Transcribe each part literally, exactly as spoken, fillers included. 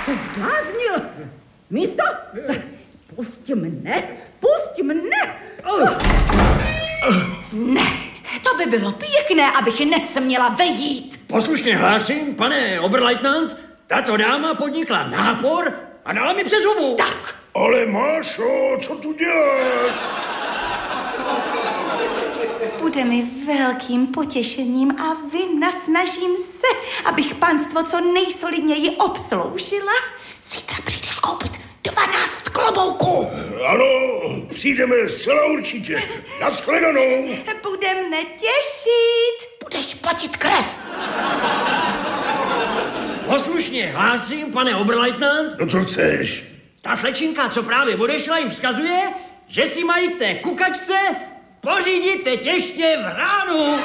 se zbláznil. Místo? Pusť mne, pusť mne. Ne, to by bylo pěkné, abych nesměla vejít. Poslušně hlásím, pane oberleutnant, tato dáma podnikla nápor a dala mi přes hubu. Tak. Ale Mášo, co tu děláš? Bude mi velkým potěšením a vynasnažím se, abych panstvo co nejsolidněji obsloužila. Zítra přijdeš koupit dvanáct klobouků. Ano, přijdeme zcela určitě. Nashledanou. Bude mne těšit. Budeš potit krev. Poslušně hlásím, pane oberleutnant. No co chceš? Ta slečinka, co právě odešla, jim vzkazuje, že si mají té kukačce pořídit teď ještě v ránu.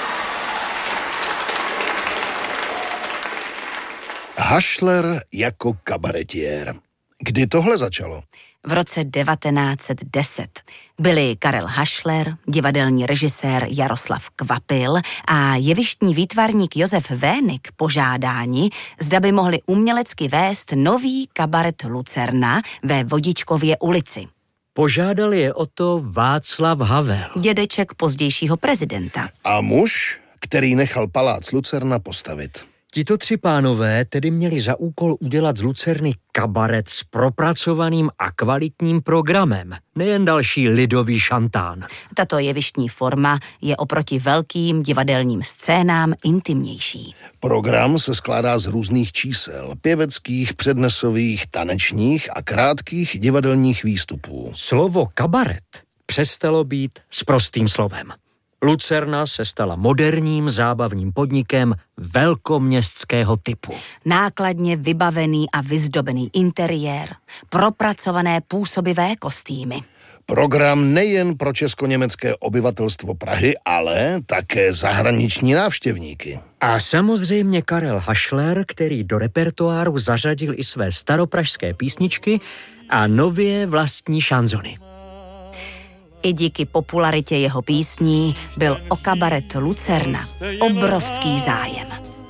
Hašler jako kabaretiér. Kdy tohle začalo? V roce devatenáct set deset byli Karel Hašler, divadelní režisér Jaroslav Kvapil a jevištní výtvarník Josef Vénik požádáni, zda by mohli umělecky vést nový kabaret Lucerna ve Vodičkově ulici. Požádal je o to Václav Havel, dědeček pozdějšího prezidenta. A muž, který nechal palác Lucerna postavit. Tito tři pánové tedy měli za úkol udělat z Lucerny kabaret s propracovaným a kvalitním programem, nejen další lidový šantán. Tato jevištní forma je oproti velkým divadelním scénám intimnější. Program se skládá z různých čísel, pěveckých, přednesových, tanečních a krátkých divadelních výstupů. Slovo kabaret přestalo být sprostým slovem. Lucerna se stala moderním zábavním podnikem velkoměstského typu. Nákladně vybavený a vyzdobený interiér, propracované působivé kostýmy. Program nejen pro česko-německé obyvatelstvo Prahy, ale také zahraniční návštěvníky. A samozřejmě Karel Hašler, který do repertoáru zařadil i své staropražské písničky a nově vlastní šanzony. I díky popularitě jeho písní byl o kabaret Lucerna obrovský zájem.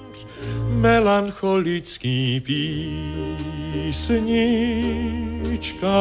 Melancholický písnička.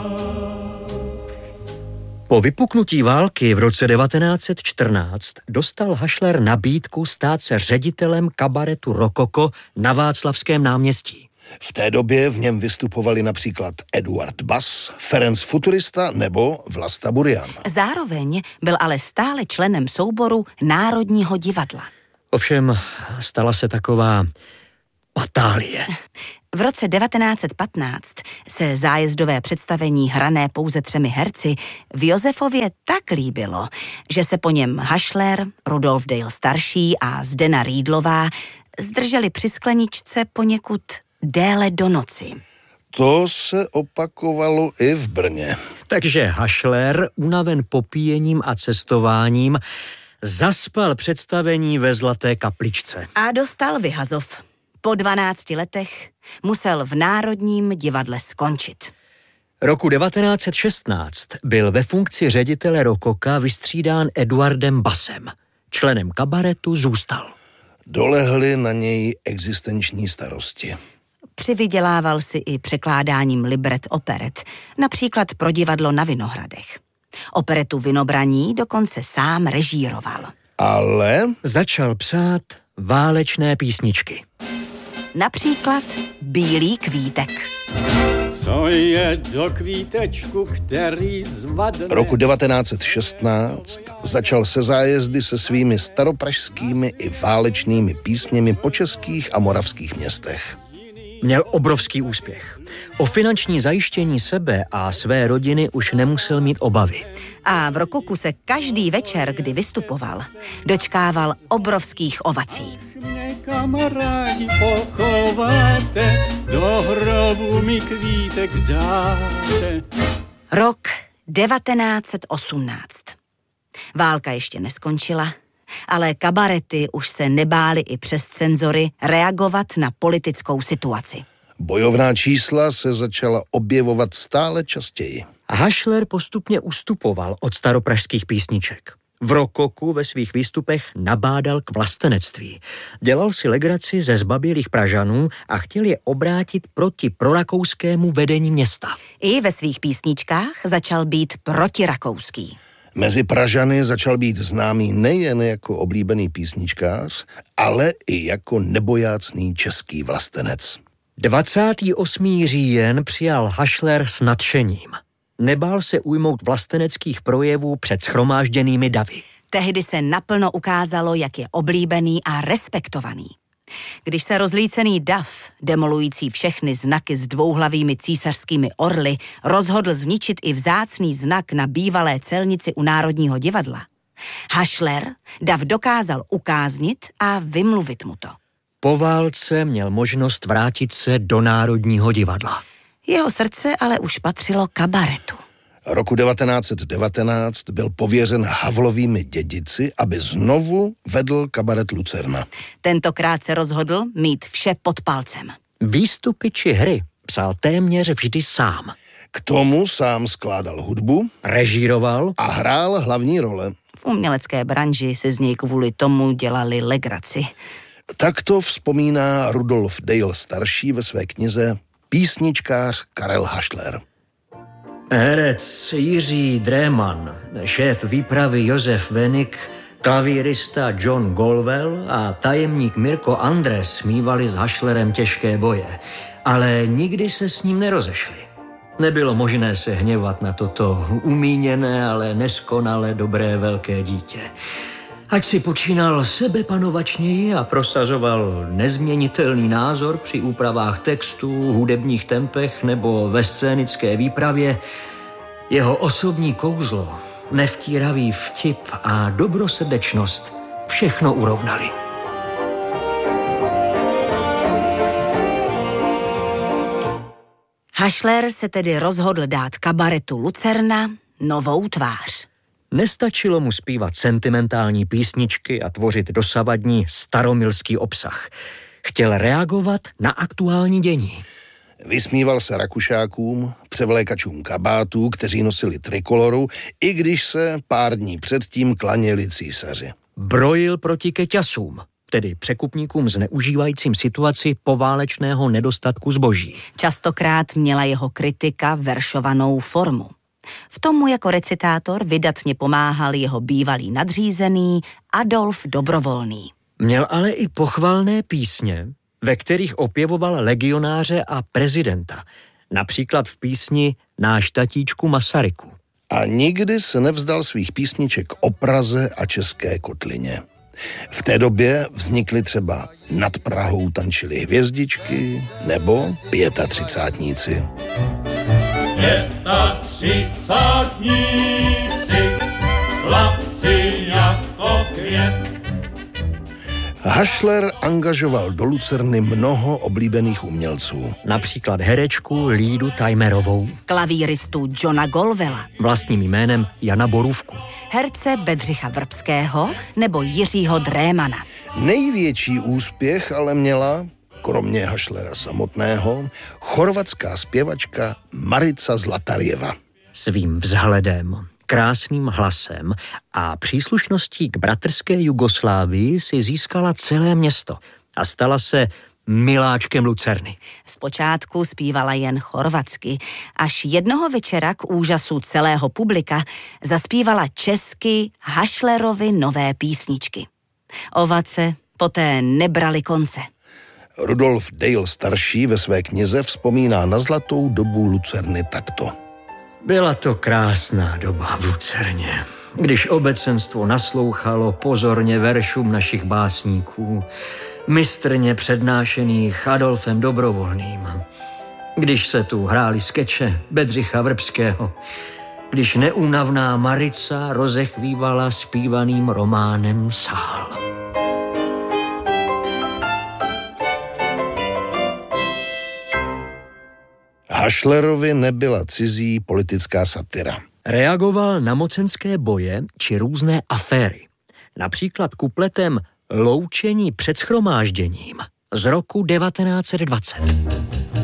Po vypuknutí války v roce devatenáct set čtrnáct dostal Hašler nabídku stát se ředitelem kabaretu Rokoko na Václavském náměstí. V té době v něm vystupovali například Eduard Bass, Ferenc Futurista nebo Vlasta Burian. Zároveň byl ale stále členem souboru Národního divadla. Ovšem stala se taková patálie. V roce devatenáct set patnáct se zájezdové představení hrané pouze třemi herci v Josefově tak líbilo, že se po něm Hašler, Rudolf Dale starší a Zdena Rýdlová zdrželi při skleničce poněkud déle do noci. To se opakovalo i v Brně. Takže Hašler, unaven popíjením a cestováním, zaspal představení ve Zlaté kapličce. A dostal vyhazov. Po dvanácti letech musel v Národním divadle skončit. Roku devatenáct set šestnáct byl ve funkci ředitele Rokoka vystřídán Eduardem Basem. Členem kabaretu zůstal. Dolehly na něj existenční starosti. Přivydělával si i překládáním libret operet, například pro divadlo na Vinohradech. Operetu Vinobraní dokonce sám režíroval. Ale začal psát válečné písničky. Například Bílý kvítek. Co je do kvítečku, který zvadne... Roku devatenáct set šestnáct začal se zájezdy se svými staropražskými i válečnými písněmi po českých a moravských městech. Měl obrovský úspěch. O finanční zajištění sebe a své rodiny už nemusel mít obavy. A v Rokoku se každý večer, kdy vystupoval, dočkával obrovských ovací. Mě kamarádi pochováte, do hrobu mi kvítek dáte. Rok devatenáct set osmnáct. Válka ještě neskončila, ale kabarety už se nebály i přes cenzory reagovat na politickou situaci. Bojovná čísla se začala objevovat stále častěji. Hašler postupně ustupoval od staropražských písniček. V rokoku ve svých výstupech nabádal k vlastenectví. Dělal si legraci ze zbabělých Pražanů a chtěl je obrátit proti prorakouskému vedení města. I ve svých písničkách začal být protirakouský. Mezi Pražany začal být známý nejen jako oblíbený písničkář, ale i jako nebojácný český vlastenec. dvacátého osmého října přijal Hašler s nadšením. Nebál se ujmout vlasteneckých projevů před shromážděnými davy. Tehdy se naplno ukázalo, jak je oblíbený a respektovaný. Když se rozlícený dav, demolující všechny znaky s dvouhlavými císařskými orly, rozhodl zničit i vzácný znak na bývalé celnici u Národního divadla, Hašler dav dokázal ukáznit a vymluvit mu to. Po válce měl možnost vrátit se do Národního divadla. Jeho srdce ale už patřilo kabaretu. Roku devatenáct set devatenáct byl pověřen Havlovými dědici, aby znovu vedl kabaret Lucerna. Tentokrát se rozhodl mít vše pod palcem. Výstupy či hry psal téměř vždy sám. K tomu sám skládal hudbu, režíroval a hrál hlavní role. V umělecké branži se z něj kvůli tomu dělali legraci. Takto vzpomíná Rudolf Dale starší ve své knize Písničkář Karel Hašler. Herec Jiří Dréman, šéf výpravy Josef Wenig, klavírista John Golwell a tajemník Mirko Andres mívali s Hašlerem těžké boje, ale nikdy se s ním nerozešli. Nebylo možné se hněvat na toto umíněné, ale neskonale dobré velké dítě. Ať si počínal sebepanovačněji a prosazoval nezměnitelný názor při úpravách textů, hudebních tempech nebo ve scénické výpravě, jeho osobní kouzlo, nevtíravý vtip a dobrosrdečnost všechno urovnali. Hašler se tedy rozhodl dát kabaretu Lucerna novou tvář. Nestačilo mu zpívat sentimentální písničky a tvořit dosavadní staromilský obsah. Chtěl reagovat na aktuální dění. Vysmíval se Rakušákům, převlékačům kabátů, kteří nosili trikoloru, i když se pár dní předtím klaněli císaři. Brojil proti keťasům, tedy překupníkům zneužívajícím situaci poválečného nedostatku zboží. Častokrát měla jeho kritika veršovanou formu. V tomu jako recitátor vydatně pomáhal jeho bývalý nadřízený Adolf Dobrovolný. Měl ale i pochvalné písně, ve kterých opěvoval legionáře a prezidenta, například v písni Náš tatíčku Masaryku. A nikdy se nevzdal svých písniček o Praze a České kotlině. V té době vznikly třeba Nad Prahou tančily hvězdičky nebo Pětatřicátníci. Pětatřicátníci, chlapci jako květ. Hašler angažoval do Lucerny mnoho oblíbených umělců. Například herečku Lídu Tajmerovou, klavíristu Johna Golwella, vlastním jménem Jana Borůvku, herce Bedřicha Vrbského nebo Jiřího Drémana. Největší úspěch ale měla, kromě Hašlera samotného, chorvatská zpěvačka Marica Zlatarjeva. Svým vzhledem, krásným hlasem a příslušností k bratrské Jugoslávii si získala celé město a stala se miláčkem Lucerny. Zpočátku zpívala jen chorvatsky, až jednoho večera k úžasu celého publika zaspívala česky Hašlerovi nové písničky. Ovace poté nebrali konce. Rudolf Dale starší ve své knize vzpomíná na zlatou dobu Lucerny takto. Byla to krásná doba v Lucerně, když obecenstvo naslouchalo pozorně veršům našich básníků, mistrně přednášených Adolfem Dobrovolným, když se tu hráli skeče Bedřicha Vrbského, když neúnavná Marica rozechvívala zpívaným románem sál. Hašlerovi nebyla cizí politická satira. Reagoval na mocenské boje či různé aféry. Například kupletem Loučení před shromážděním z roku devatenáct set dvacet.